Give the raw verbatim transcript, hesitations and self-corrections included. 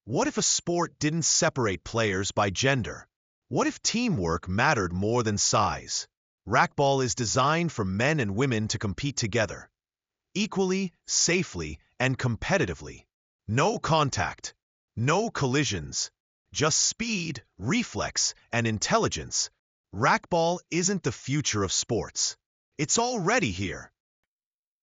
What if a sport didn't separate players by gender? What if teamwork mattered more than size? Racquetball is designed for men and women to compete together, equally, safely, and competitively. No contact, no collisions, just speed, reflex, and intelligence. Racquetball isn't the future of sports. It's already here.